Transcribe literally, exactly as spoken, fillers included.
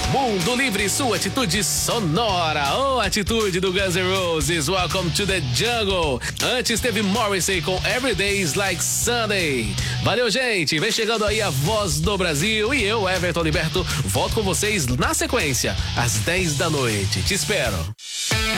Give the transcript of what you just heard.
Mundo Livre, sua atitude sonora. Oh, atitude do Guns N' Roses. Welcome to the Jungle. Antes teve Morrissey com Every Day is Like Sunday. Valeu, gente. Vem chegando aí a Voz do Brasil. E eu, Everton Liberto, volto com vocês na sequência, às dez da noite. Te espero.